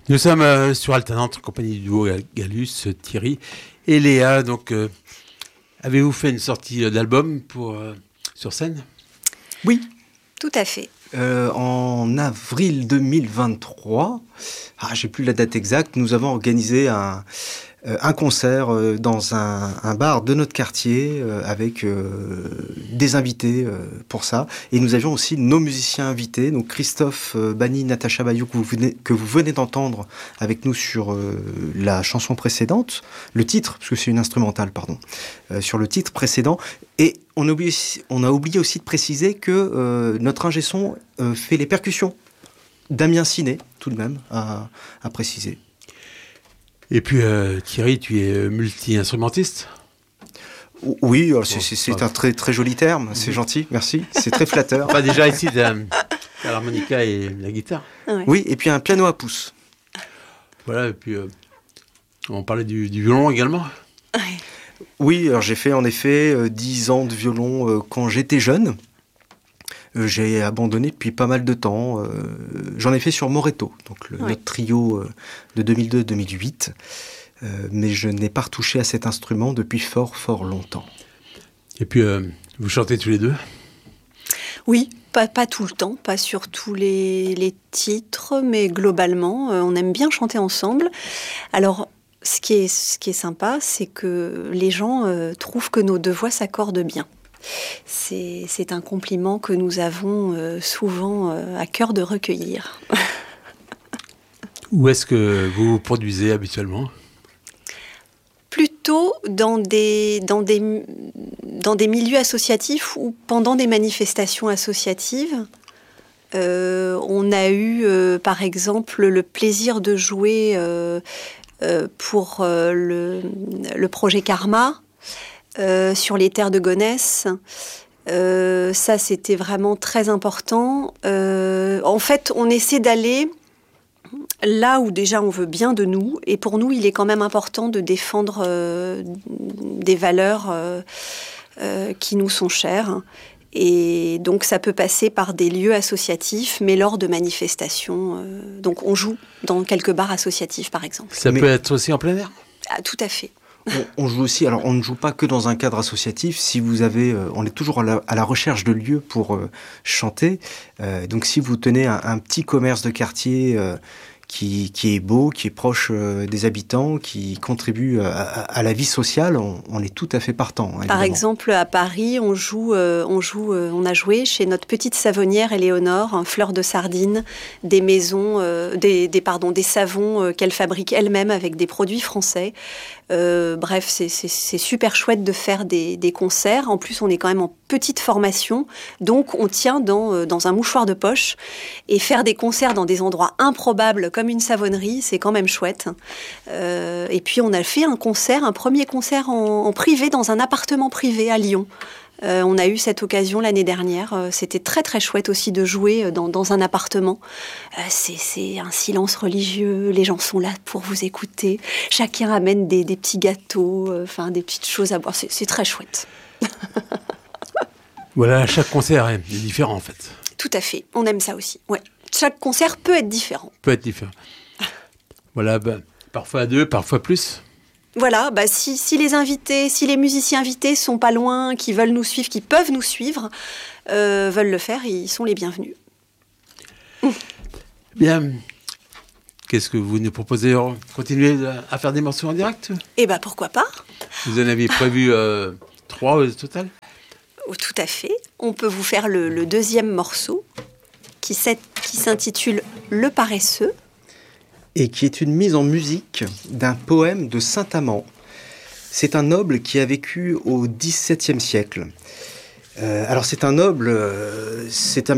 Nous sommes sur Alternante, en compagnie du duo Gallus, Thierry et Léa. Donc, avez-vous fait une sortie d'album sur scène ? Oui. Tout à fait. En avril 2023, j'ai plus la date exacte, nous avons organisé un concert dans un bar de notre quartier avec des invités pour ça. Et nous avions aussi nos musiciens invités, donc Christophe Bani, Natacha Bayou, que vous venez d'entendre avec nous sur la chanson précédente, le titre, parce que c'est une instrumentale, pardon, sur le titre précédent. Et on a oublié aussi de préciser que notre ingé son fait les percussions. Damien Ciné, tout de même, à préciser. Et puis Thierry, tu es multi-instrumentiste ? Oui, c'est un très, très joli terme, c'est gentil, merci, c'est très flatteur. Déjà ici, tu as l'harmonica et la guitare. Ouais. Oui, et puis un piano à pouce. Voilà, et puis on parlait du violon également. Ouais. Oui, alors j'ai fait en effet 10 ans de violon quand j'étais jeune. J'ai abandonné depuis pas mal de temps. J'en ai fait sur Moretto, donc notre trio de 2002-2008. Mais je n'ai pas retouché à cet instrument depuis fort, fort longtemps. Et puis, vous chantez tous les deux ? Oui, pas tout le temps, pas sur tous les titres, mais globalement, on aime bien chanter ensemble. Alors, ce qui est sympa, c'est que les gens trouvent que nos deux voix s'accordent bien. C'est un compliment que nous avons souvent à cœur de recueillir. Où est-ce que vous vous produisez habituellement ? Plutôt dans des milieux associatifs ou pendant des manifestations associatives. On a eu, par exemple, le plaisir de jouer pour le projet Karma, sur les terres de Gonesse. Ça, c'était vraiment très important. En fait, on essaie d'aller là où déjà on veut bien de nous, et pour nous, il est quand même important de défendre des valeurs qui nous sont chères. Et donc, ça peut passer par des lieux associatifs, mais lors de manifestations. Donc, on joue dans quelques bars associatifs, par exemple. Ça peut être aussi en plein air ? Tout à fait. On joue aussi, alors on ne joue pas que dans un cadre associatif. Si vous avez, on est toujours à la recherche de lieux pour chanter. Donc si vous tenez un petit commerce de quartier qui est beau, qui est proche des habitants, qui contribue à la vie sociale, on est tout à fait partant. Évidemment. Par exemple, à Paris, on a joué chez notre petite savonnière Éléonore, Fleur de Sardine, des maisons, des savons qu'elle fabrique elle-même avec des produits français. Bref, c'est super chouette de faire des concerts. En plus, on est quand même en petite formation, donc on tient dans un mouchoir de poche, et faire des concerts dans des endroits improbables comme une savonnerie, c'est quand même chouette. Et puis on a fait un premier concert en privé dans un appartement privé à Lyon. On a eu cette occasion l'année dernière. C'était très très chouette aussi de jouer dans un appartement. C'est un silence religieux. Les gens sont là pour vous écouter. Chacun amène des petits gâteaux, des petites choses à boire. C'est très chouette. Voilà, chaque concert est différent en fait. Tout à fait. On aime ça aussi. Ouais. Chaque concert peut être différent. Voilà, parfois à deux, parfois plus. Voilà, si les musiciens invités sont pas loin, qui veulent nous suivre, qui peuvent nous suivre, veulent le faire, ils sont les bienvenus. Bien. Qu'est-ce que vous nous proposez ? Continuer à faire des morceaux en direct ? Pourquoi pas ? Vous en aviez prévu 3 au total ? Tout à fait. On peut vous faire le deuxième morceau qui s'intitule « Le paresseux ». Et qui est une mise en musique d'un poème de Saint-Amand. C'est un noble qui a vécu au XVIIe siècle. Alors c'est un noble, c'est un